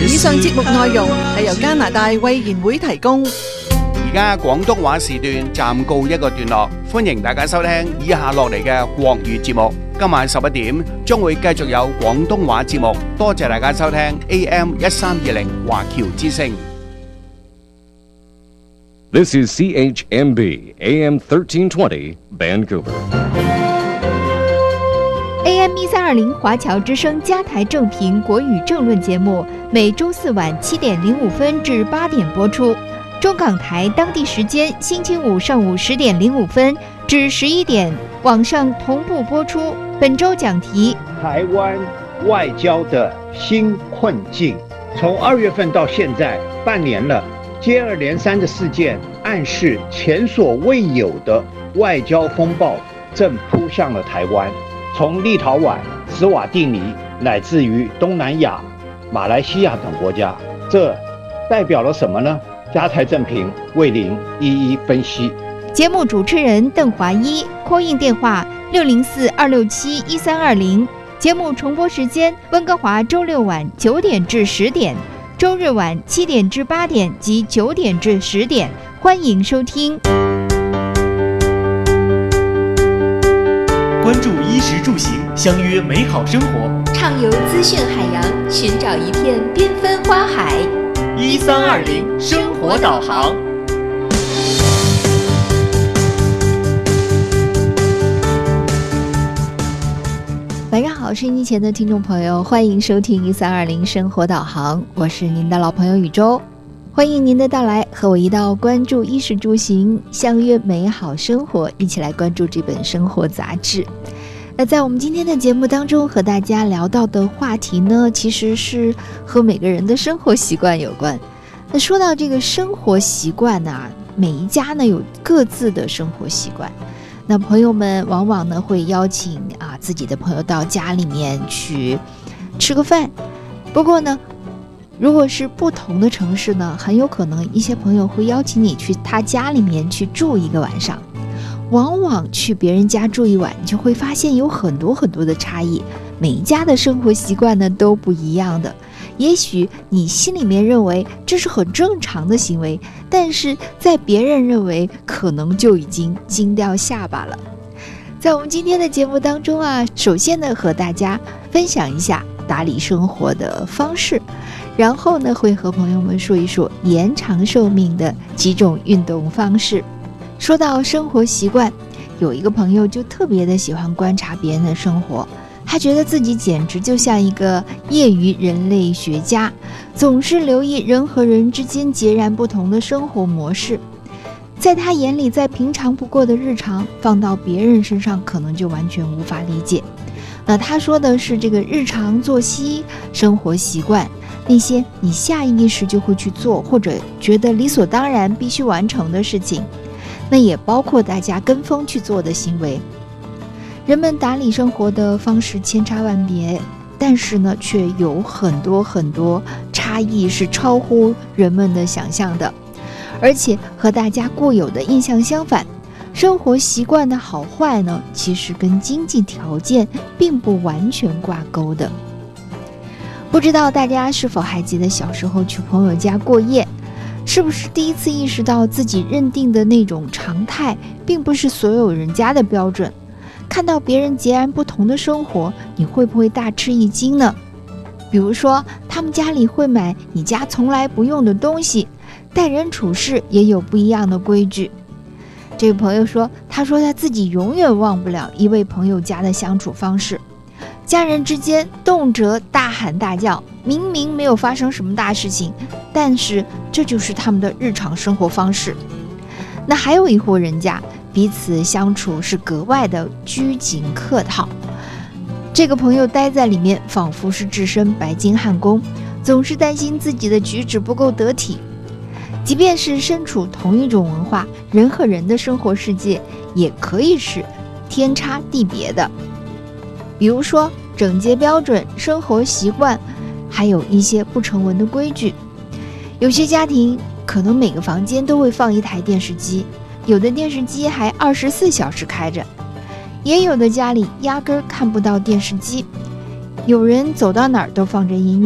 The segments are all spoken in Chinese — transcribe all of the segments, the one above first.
以上節目內容係由加拿大衛健會提供。 而家廣東話時段暫告一個段落，歡迎大家收聽以下落嚟嘅國語節目。今晚11點將會繼續有廣東話節目，多謝大家收聽 AM1320 華僑之聲。 This is CHMB AM 1320 Vancouver。 AM 1320华侨之声加台正频国语政论节目，每周四晚7点05分至8点播出。中港台当地时间星期五上午10点05分至11点，网上同步播出。本周讲题： 台湾外交的新困境。从2月份到现在半年了，接二连三的事件暗示前所未有的外交风暴正扑向了台湾。从立陶宛、斯瓦蒂尼，乃至于东南亚、马来西亚等国家，这代表了什么呢？加台正评为您一一分析。 节目主持人邓华一，call in电话604-267-1320。节目重播时间：温哥华周六晚9点至10点，周日晚7点至8点及9点至10点。欢迎收听。 关注衣食住行，相约美好生活， 畅游资讯海洋，寻找一片缤纷花海。 1320生活导航。 晚上好，收音机前的听众朋友，欢迎收听1320生活导航，我是您的老朋友宇宙，欢迎您的到来，和我一道关注衣食住行，相约美好生活，一起来关注这本生活杂志。那在我们今天的节目当中和大家聊到的话题呢，其实是和每个人的生活习惯有关。那说到这个生活习惯呢，每一家呢有各自的生活习惯。那朋友们往往呢会邀请自己的朋友到家里面去吃个饭。不过呢，如果是不同的城市呢，很有可能一些朋友会邀请你去他家里面去住一个晚上。往往去别人家住一晚，你就会发现有很多很多的差异，每一家的生活习惯呢都不一样的。也许你心里面认为这是很正常的行为，但是在别人认为可能就已经惊掉下巴了。在我们今天的节目当中首先呢和大家分享一下打理生活的方式，然后呢会和朋友们说一说延长寿命的几种运动方式。说到生活习惯，有一个朋友就特别的喜欢观察别人的生活，他觉得自己简直就像一个业余人类学家，总是留意人和人之间截然不同的生活模式。在他眼里，再平常不过的日常放到别人身上可能就完全无法理解。那他说的是这个日常作息、生活习惯，那些你下意识就会去做，或者觉得理所当然必须完成的事情，那也包括大家跟风去做的行为。人们打理生活的方式千差万别，但是呢，却有很多很多差异是超乎人们的想象的，而且和大家固有的印象相反。生活习惯的好坏呢，其实跟经济条件并不完全挂钩的。不知道大家是否还记得小时候去朋友家过夜，是不是第一次意识到自己认定的那种常态并不是所有人家的标准？看到别人截然不同的生活，你会不会大吃一惊呢？比如说他们家里会买你家从来不用的东西，待人处事也有不一样的规矩。这位朋友说，他自己永远忘不了一位朋友家的相处方式，家人之间动辄大喊大叫，明明没有发生什么大事情，但是这就是他们的日常生活方式。那还有一户人家，彼此相处是格外的拘谨客套，这个朋友待在里面仿佛是置身白金汉宫，总是担心自己的举止不够得体。即便是身处同一种文化，人和人的生活世界也可以是天差地别的。比如说整洁标准、生活习惯，还有一些不成文的规矩。有些家庭可能每个房间都会放一台电视机，有的电视机还24小时开着，也有的家里压根儿看不到电视机。有人走到哪儿都放着音乐，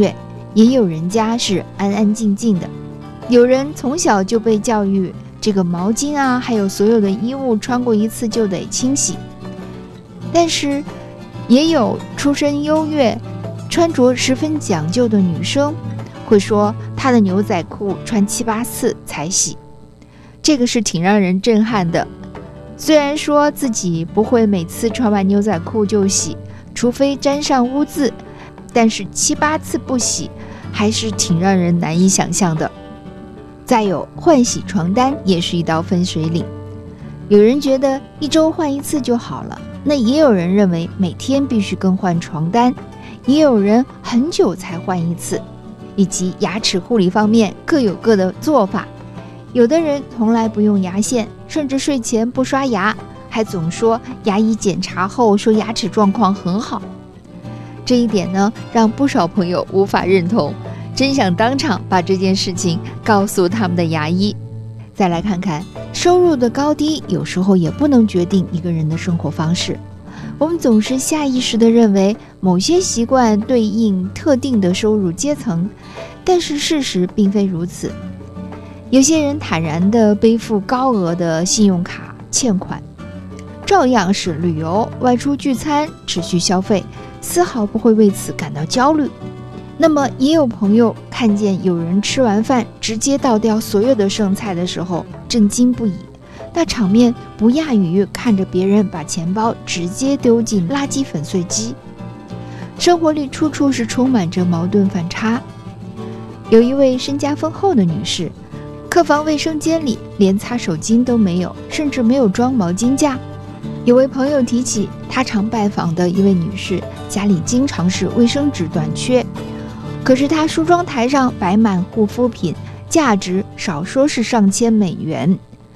也有人家是安安静静的。有人从小就被教育，这个毛巾啊，还有所有的衣物穿过一次就得清洗。但是也有出身优越、穿着十分讲究的女生，会说她的牛仔裤穿7、8次才洗，这个是挺让人震撼的。虽然说自己不会每次穿完牛仔裤就洗，除非沾上污渍，但是7、8次不洗还是挺让人难以想象的。再有换洗床单也是一道分水岭，有人觉得1周换1次就好了，那也有人认为每天必须更换床单，也有人很久才换1次，以及牙齿护理方面各有各的做法。有的人从来不用牙线，甚至睡前不刷牙，还总说牙医检查后说牙齿状况很好。这一点呢，让不少朋友无法认同，真想当场把这件事情告诉他们的牙医。再来看看收入的高低，有时候也不能决定一个人的生活方式。我们总是下意识地认为某些习惯对应特定的收入阶层，但是事实并非如此。有些人坦然地背负高额的信用卡欠款，照样是旅游、外出聚餐、持续消费，丝毫不会为此感到焦虑。那么也有朋友看见有人吃完饭直接倒掉所有的剩菜的时候震惊不已，那场面不亚于看着别人把钱包直接丢进垃圾粉碎机。生活里处处是充满着矛盾反差。有一位身家丰厚的女士，客房卫生间里连擦手巾都没有，甚至没有装毛巾架。有位朋友提起他常拜访的一位女士，家里经常是卫生纸短缺，可是她梳妆台上摆满护肤品，价值少说是上千美元，